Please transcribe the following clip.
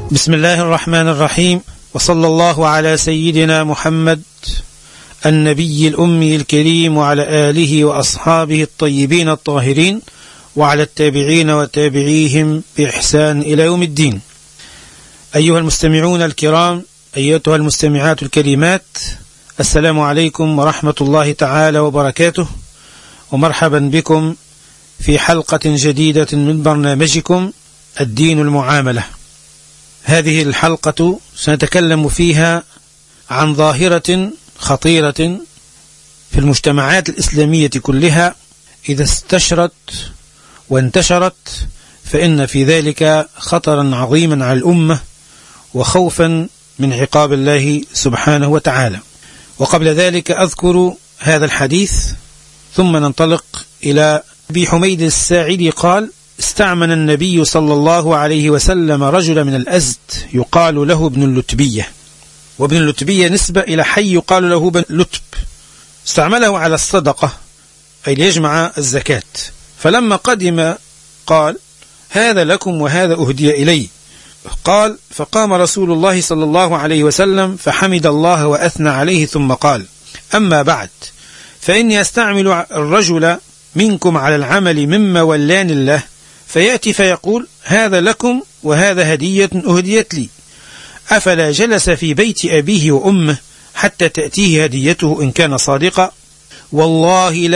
بسم الله الرحمن الرحيم، وصلى الله على سيدنا محمد النبي الأمي الكريم وعلى آله وأصحابه الطيبين الطاهرين وعلى التابعين وتابعيهم بإحسان إلى يوم الدين. أيها المستمعون الكرام، أيتها المستمعات الكريمات، السلام عليكم ورحمة الله تعالى وبركاته، ومرحبا بكم في حلقة جديدة من برنامجكم الدين المعاملة. هذه الحلقة سنتكلم فيها عن ظاهرة خطيرة في المجتمعات الإسلامية كلها، إذا استشرت وانتشرت فإن في ذلك خطرا عظيما على الأمة وخوفا من عقاب الله سبحانه وتعالى. وقبل ذلك أذكر هذا الحديث ثم ننطلق إلى أبي حميد الساعدي قال: استعمل النبي صلى الله عليه وسلم رجل من الأزد يقال له ابن اللتبية، وابن اللتبية نسبة إلى حي يقال له بن لتب، استعمله على الصدقة أي ليجمع الزكاة. فلما قدم قال: هذا لكم وهذا أهدي إلي. قال: فقام رسول الله صلى الله عليه وسلم فحمد الله وأثنى عليه ثم قال: أما بعد، فإني أستعمل الرجل منكم على العمل مما ولاني الله، فيأتي فيقول: هذا لكم وهذا هدية أهديت لي، أفلا جلس في بيت أبيه وأمه حتى تأتيه هديته إن كان صادقا؟ والله